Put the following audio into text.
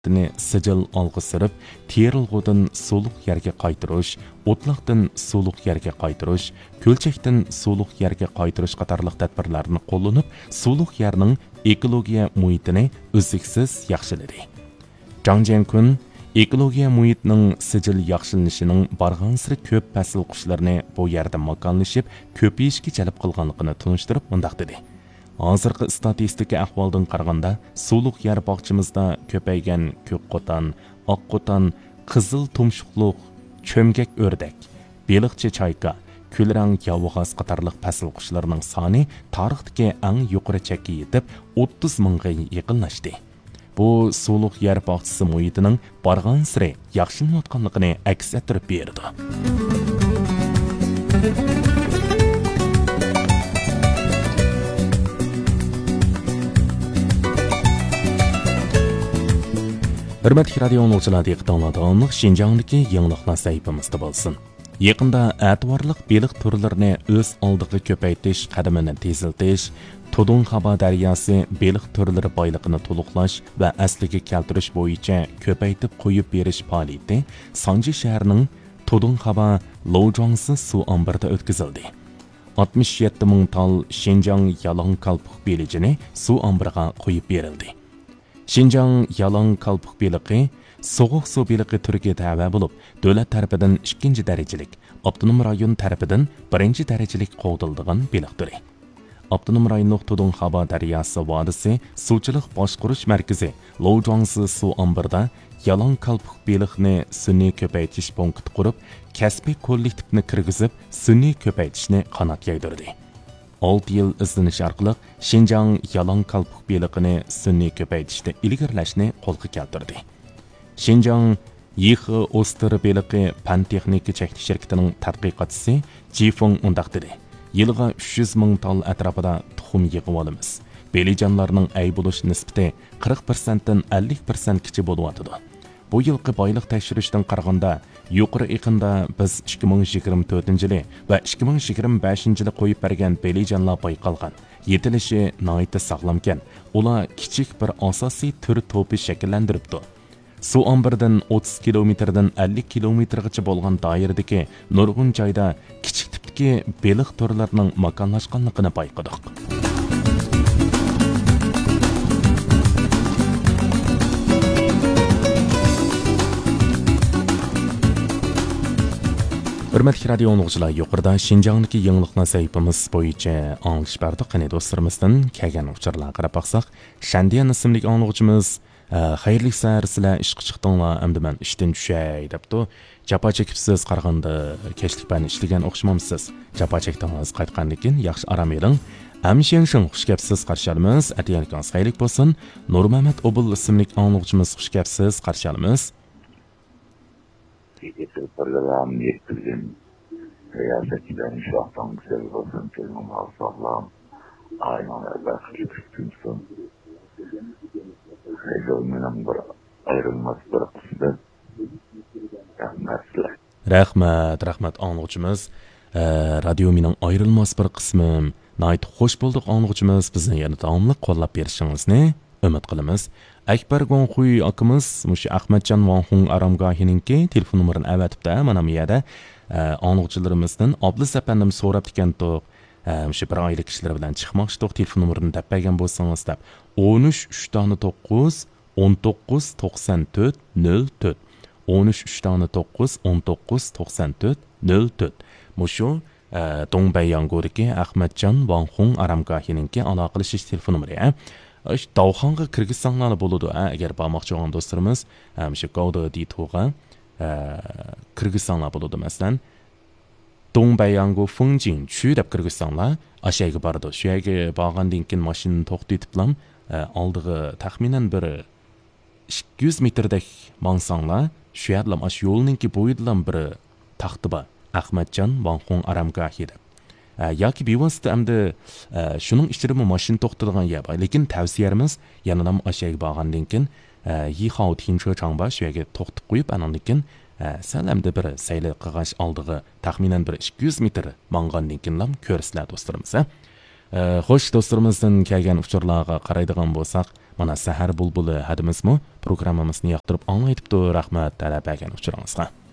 sijil olg'a surib, terilg'udan suluq yerga qaytirish, o'tloqdan suluq yerga qaytirish, ko'lchakdan suluq yerga qaytirish qatorliq tadbirlarni qo'llanib, suluq yerning ekologiya muhitini uzluksiz yaxshiladi. Zhang Jiankun ekologiya muhitining sijil yaxshilanishining barg'ansiri ko'p fasl qushlarni bu yerda makonlashib, ko'payishga jalb qilganligini tunishtirib, mundaq dedi. Hozirgi statistika ahvoldan qaraganda, suluq yer bog'chimizda ko'paygan ko'k qo'tan, oq qo'tan, qizil tumshuqliq, cho'mgak o'rdak, beliqchi chayka, kulrang yovg'az qatorliq fasl qushlarning soni tarixdagi eng yuqori chekka yetib 30 mingga yaqinlashdi. Bu suluq yer bog'chisi muhitining barg'ansiri yaxshilanayotganligini aks ettirib berdi. Hürmetli radio anlıqçılar diqqətinizə davamlıq Şinjan'dakı yangiliklar səhifəmizdə bolsun. Yaqında ətvarlıq beliq turlarini öz aldığı köpəytiş qədəmini teziltiş, Tudun Xaba daryosi beliq turlari boyligini to'liqlash va asliga keltirish bo'yicha ko'paytib qo'yib berish faoliyati Sanji shahrining Tudun Xaba Lojongsi suv omborida o'tkazildi. 67 ming tal Xinjiang yalang kalpuq beligini suv omboriga qo'yib berildi. Xinjiang yalang kalpuq beliqi soğuq suv beliqi turiga tava bo'lib, davlat tarafidan 2 darajalik, avtonom rayon tarafidan 1 darajalik qo'dildigan beliq turi. Avtonom rayonluq Tudun Xaba daryosi vodisi suvchilik boshqarish markazi Lojongsi suv omborida yalang kalpuq beliqni sun'iy ko'paytirish punkti qurib, kasbiy kollektivni kirgizib, sun'iy ko'paytirishni qanot yaydirdi. 6 yil izlanish orqali Xinjiang yalang kalpuq beliqini sun'iy ko'paytirishni ilgirlashni qo'lga keltirdi. Xinjiang Yixi Oster beliqi fan texnika cheklanish shirkatining tadqiqotchisi Jifeng undaq dedi. Yılğa 300 ming tal atrofida tuxum yig'ib olamiz. Belijonlarning ay bo'lish nisbati 40%dan 50% kichik bo'lyotidi. Bu yilgi boylik tekshirishdan qaraganda, yuqori iqimda biz 2024-yili va 2025-yili qo'yib bergan belijonlar bayqalgan. Yetilishi nihoyatda sog'lomkan. Ular kichik bir asosiy tur to'pi shakllantiribdi. Suv omboridan 30 kilometrdan 50 kilometrgacha bo'lgan doiradagi nurg'un joyda kichik tipdagi beliq turlarining makonlashganligini bayqadik. Hürmetli radio anlıqçılar, yuqorida Xinjiangdagi yangiliklar sahifamiz bo'yicha anglish berdik. Qani do'stlarimizdan kelgan uchurlarga qarab baqsaq, Shandiyan ismli anlıqçımız xayrli sahar sizlar ishga chiqdinglar, endi men ishdan tushay debdi. Japa chekibsiz, qaraganda kechlik bilan ishlagan o'xshamamsiz. Japa chekdingiz, qaytgandan keyin yaxshi aram ering. Amshengshing xush kelibsiz, qarshi olamiz. Atiyalkan xayrlik bo'lsin. Nurmamat Obul ismli anlıqçımız xush kelibsiz, qarshi olamiz. Program yetkizdim. Riyasetçilerin şahtan güzel olsun. Kelime sağlam. Aynen öyle. Çıksın. Mezolmenin bir ayrılmaz bir kısmı. Rahmat anlıqçımız. Radyo mening ayrılmaz bir qismim. Nayt xoş bulduk anlıqçımız. Bizni yana davomli qo'llab berishingizni umid qilamiz. Akbar Gonxuy akamiz mush Ahmadjon Vanxung aramgohininki telefon nomerini avatibdi. Mana bu yerda anlıqçılarimizdan Abdus apandim so'rab ekandik. Mush bir oylik kishilar bilan chiqmoqchidik. Telefon nomerini topgan bo'lsangiz deb 13 3 19 94 04 13 3 9 19 94 04 Mushu Dongbay-Yangudagi Ahmadjon Vanxung aramgohininki aloqalashish telefon nomeri. Davxonga kirgizsanglar bo'ladi. Agar bormoqchi bo'lgan do'stlarimiz, shu Gauda Ditoga kirgizsanglar bo'ladi. Masalan, Dongbay-Yangu Fungjingchu deb kirgizsanglar, aşağıya boradi. Shu yerga borgandan keyin mashinani to'xtatiblam, oldiga taxminan bir 200 metrdek mangsanglar, shu yerlar shu yo'lninki bo'yidan bir taxti bor. Ahmadjon Vanxung aramgohi deb. Yoki bevosita hamda shuning ichida mashina to'xtadigan yer bor. Lekin tavsiyamiz yana aşağıya borgandan keyin Yihao Tinche Changba shu yerga to'xtatib qo'yib, andan keyin sal hamda bir sayli qilg'ash oldiga taxminan bir 200 metr mangandan keyin ko'rsizlar do'stlarimiz. Xo'sh, do'stlarimizdan kelgan uchurlarga qaraydigan bo'lsak, Mana sahar bulbuli hadimizmi programmamizni yoqtirib anglaytibdi. Rahmat talab bergan uchuringizga.